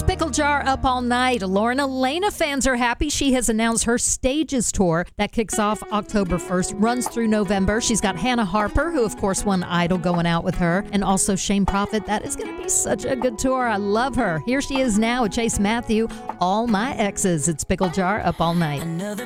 Pickle Jar Up All Night. Lauren Elena fans are happy. She has announced her Stages tour that kicks off October 1st, runs through November. She's got Hannah Harper, who of course won Idol, going out with her, and also Shane Prophet. That is going to be such a good tour. I love her. Here she is now with Chase Matthew, All My Exes. It's Pickle Jar Up All Night.